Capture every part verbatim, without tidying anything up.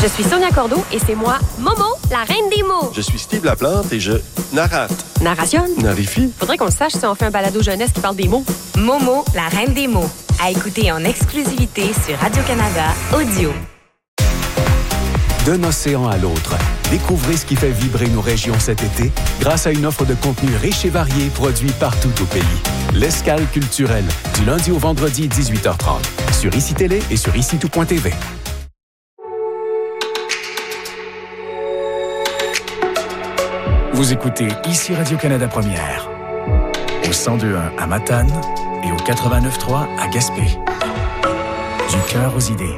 Je suis Sonia Cordeau et c'est moi, Momo, la reine des mots. Je suis Steve Laplante et je narrate. Narration? Narifie. Faudrait qu'on le sache si on fait un balado jeunesse qui parle des mots. Momo, la reine des mots. À écouter en exclusivité sur Radio-Canada Audio. D'un océan à l'autre, découvrez ce qui fait vibrer nos régions cet été grâce à une offre de contenu riche et varié produit partout au pays. L'Escale culturelle, du lundi au vendredi, dix-huit heures trente, sur Ici Télé et sur ici tout point t v. Vous écoutez Ici Radio-Canada Première, au cent deux point un à Matane et au quatre-vingt-neuf point trois à Gaspé. Du cœur aux idées.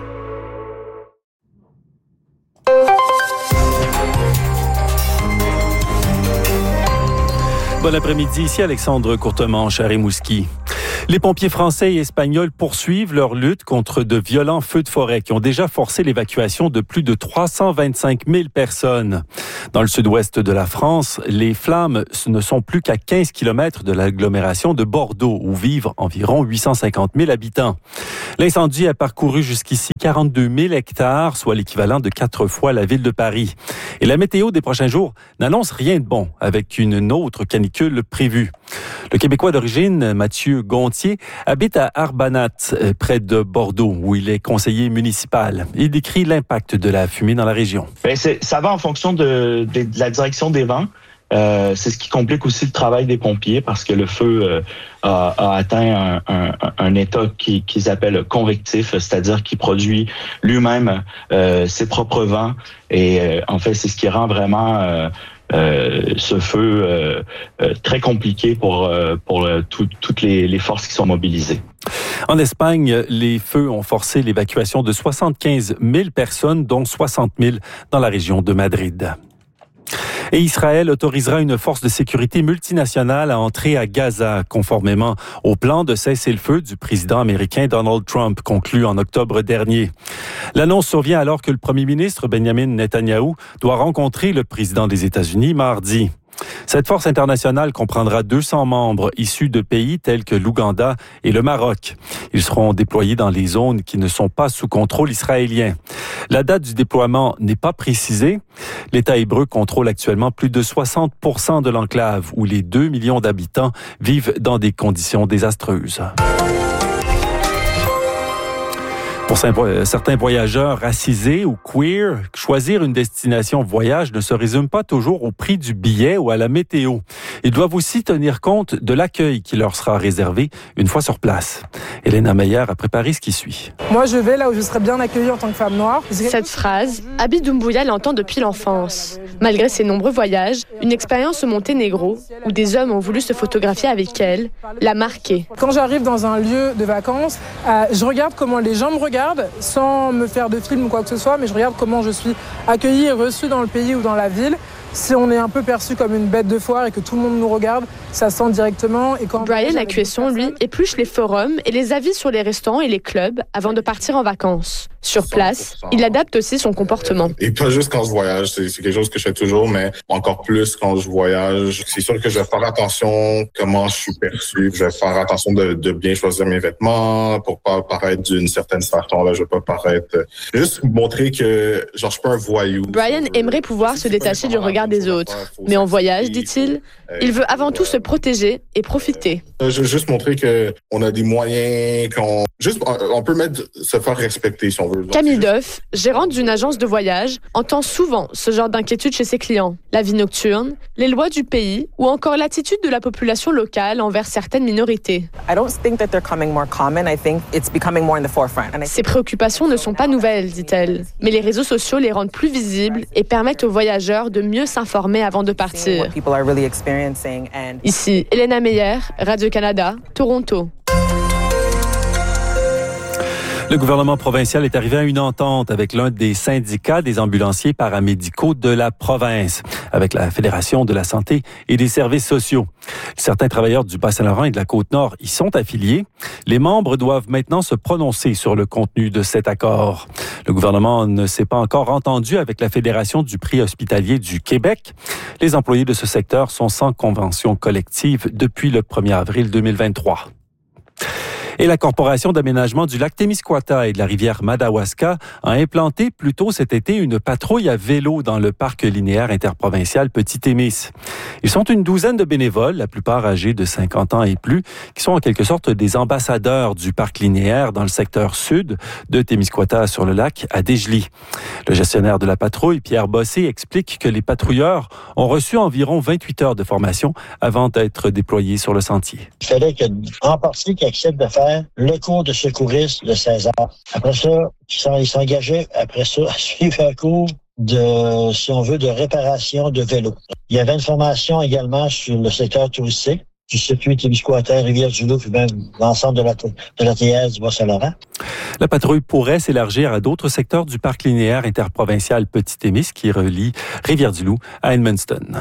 Bon après-midi, ici Alexandre Courtemanche à Rimouski. Les pompiers français et espagnols poursuivent leur lutte contre de violents feux de forêt qui ont déjà forcé l'évacuation de plus de trois cent vingt-cinq mille personnes. Dans le sud-ouest de la France, les flammes ne sont plus qu'à quinze kilomètres de l'agglomération de Bordeaux, où vivent environ huit cent cinquante mille habitants. L'incendie a parcouru jusqu'ici quarante-deux mille hectares, soit l'équivalent de quatre fois la ville de Paris. Et la météo des prochains jours n'annonce rien de bon, avec une autre canicule prévue. Le Québécois d'origine, Mathieu Gontier, habite à Arbanat, près de Bordeaux, où il est conseiller municipal. Il décrit l'impact de la fumée dans la région. Bien, c'est, ça va en fonction de, de, de la direction des vents. Euh, c'est ce qui complique aussi le travail des pompiers parce que le feu euh, a, a atteint un, un, un état qui, qu'ils appellent convectif, c'est-à-dire qu'il produit lui-même euh, ses propres vents. Et euh, en fait, c'est ce qui rend vraiment euh, euh, ce feu euh, euh, très compliqué pour, euh, pour euh, tout, toutes les, les forces qui sont mobilisées. En Espagne, les feux ont forcé l'évacuation de soixante-quinze mille personnes, dont soixante mille dans la région de Madrid. Et Israël autorisera une force de sécurité multinationale à entrer à Gaza, conformément au plan de cessez-le-feu du président américain Donald Trump, conclu en octobre dernier. L'annonce survient alors que le premier ministre Benjamin Netanyahou doit rencontrer le président des États-Unis mardi. Cette force internationale comprendra deux cents membres issus de pays tels que l'Ouganda et le Maroc. Ils seront déployés dans les zones qui ne sont pas sous contrôle israélien. La date du déploiement n'est pas précisée. L'État hébreu contrôle actuellement plus de soixante pour cent de l'enclave où les deux millions d'habitants vivent dans des conditions désastreuses. Pour certains voyageurs racisés ou queer, choisir une destination voyage ne se résume pas toujours au prix du billet ou à la météo. Ils doivent aussi tenir compte de l'accueil qui leur sera réservé une fois sur place. Elena Meyer a préparé ce qui suit. Moi, je vais là où je serai bien accueillie en tant que femme noire. Cette phrase, Abi Doumbouya l'entend depuis l'enfance. Malgré ses nombreux voyages, une expérience au Monténégro, où des hommes ont voulu se photographier avec elle, l'a marquée. Quand j'arrive dans un lieu de vacances, euh, je regarde comment les gens me regardent, sans me faire de film ou quoi que ce soit, mais je regarde comment je suis accueillie et reçue dans le pays ou dans la ville. Si on est un peu perçu comme une bête de foire et que tout le monde nous regarde, ça se sent directement. Et quand Brian à Cuesson, lui, épluche les forums et les avis sur les restaurants et les clubs avant de partir en vacances. Sur place, il adapte aussi son comportement. Et pas juste quand je voyage, c'est, c'est quelque chose que je fais toujours, mais encore plus quand je voyage. C'est sûr que je vais faire attention comment je suis perçu. Je vais faire attention de, de bien choisir mes vêtements pour pas paraître d'une certaine façon. Là, je vais pas paraître... Juste montrer que genre, je suis pas un voyou. Brian aimerait pouvoir se détacher du regard des autres. Mais en voyage, dit-il, il veut avant tout se protéger et profiter. Je veux juste montrer qu'on a des moyens, qu'on juste on peut mettre se faire respecter si on veut. Camille Doff, gérante d'une agence de voyage, entend souvent ce genre d'inquiétude chez ses clients. La vie nocturne, les lois du pays ou encore l'attitude de la population locale envers certaines minorités. Ces préoccupations ne sont pas nouvelles, dit-elle. Mais les réseaux sociaux les rendent plus visibles et permettent aux voyageurs de mieux s'informer avant de partir. Ici, Elena Meyer, Radio-Canada, Toronto. Le gouvernement provincial est arrivé à une entente avec l'un des syndicats des ambulanciers paramédicaux de la province, avec la Fédération de la santé et des services sociaux. Certains travailleurs du Bas-Saint-Laurent et de la Côte-Nord y sont affiliés. Les membres doivent maintenant se prononcer sur le contenu de cet accord. Le gouvernement ne s'est pas encore entendu avec la Fédération du prix hospitalier du Québec. Les employés de ce secteur sont sans convention collective depuis le premier avril deux mille vingt-trois. Et la Corporation d'aménagement du lac Témiscouata et de la rivière Madawaska a implanté plus tôt cet été une patrouille à vélo dans le parc linéaire interprovincial Petit-Témis. Ils sont une douzaine de bénévoles, la plupart âgés de cinquante ans et plus, qui sont en quelque sorte des ambassadeurs du parc linéaire dans le secteur sud de Témiscouata sur le lac à Desjely. Le gestionnaire de la patrouille, Pierre Bossé, explique que les patrouilleurs ont reçu environ vingt-huit heures de formation avant d'être déployés sur le sentier. Il fallait que, en partie, qu'ils acceptent de faire le cours de secouriste de seize heures. Après ça, ils s'engageaient, après ça, à suivre un cours de, si on veut, de réparation de vélo. Il y avait une formation également sur le secteur touristique, du circuit Témiscouata, Rivière-du-Loup, puis même l'ensemble de la, de l'A T S du Bas-Saint-Laurent. La patrouille pourrait s'élargir à d'autres secteurs du parc linéaire interprovincial Petit-Témis qui relie Rivière-du-Loup à Edmundston.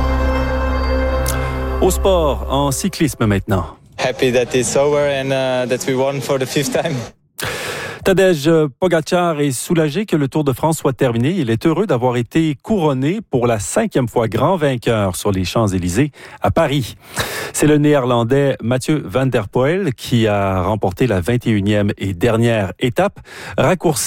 Au sport, en cyclisme maintenant. Happy that it's over and uh, that we won for the fifth time. Tadej Pogacar est soulagé que le Tour de France soit terminé. Il est heureux d'avoir été couronné pour la cinquième fois grand vainqueur sur les Champs-Élysées à Paris. C'est le Néerlandais Mathieu van der Poel qui a remporté la vingt et unième et dernière étape, raccourcie